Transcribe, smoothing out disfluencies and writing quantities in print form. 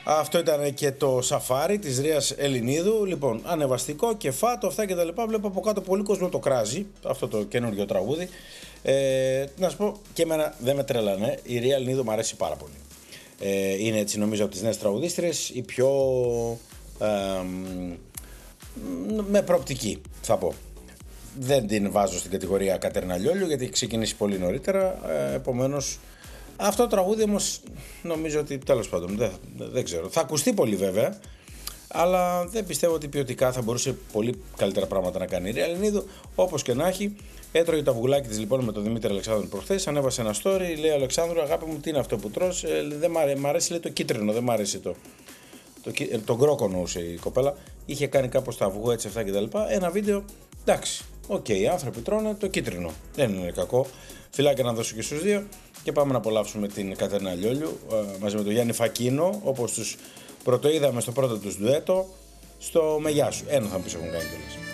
Αυτό ήταν και το σαφάρι της Ρίας Ελληνίδου. Λοιπόν, ανεβαστικό, κεφάτο, αυτά και τα λοιπά. Βλέπω από κάτω πολύ κόσμο το κράζει, αυτό το καινούργιο τραγούδι. Να σου πω, και εμένα δεν με τρελάνε. Η Ρία Ελληνίδου μου αρέσει πάρα πολύ. Είναι έτσι, νομίζω, από τις νέες τραγουδίστρες η πιο με προοπτική, θα πω. Δεν την βάζω στην κατηγορία Κατερίνα Λιόλιου, γιατί έχει ξεκινήσει πολύ νωρίτερα. Επομένως, αυτό το τραγούδι όμως νομίζω ότι τέλος πάντων δεν ξέρω. Θα ακουστεί πολύ βέβαια, αλλά δεν πιστεύω ότι ποιοτικά θα μπορούσε πολύ καλύτερα πράγματα να κάνει η Ρία Ελληνίδου. Όπως και να έχει, έτρωγε το αυγουλάκι της λοιπόν με τον Δημήτρη Αλεξάνδρου προχθές. Ανέβασε ένα story, λέει: Αλεξάνδρου, αγάπη μου, τι είναι αυτό που τρως? Δεν μ' αρέσει, λέει, το κίτρινο, δεν μ' αρέσει τον κρόκο νοούσε η κοπέλα. Είχε κάνει κάπως τα αυγό έτσι, αυτά κτλ. Ένα βίντεο, εντάξει. Οκ, οι άνθρωποι τρώνε το κίτρινο. Δεν είναι κακό. Φιλάκια να δώσω και στους δύο. Και πάμε να απολαύσουμε την Κατερίνα Λιόλιου μαζί με τον Γιάννη Φακίνο, όπως τους πρωτοείδαμε στο πρώτο τους ντουέτο, στο Με Γεια Σου. Ένα θα μου πεις έχουν κάνει κιόλας.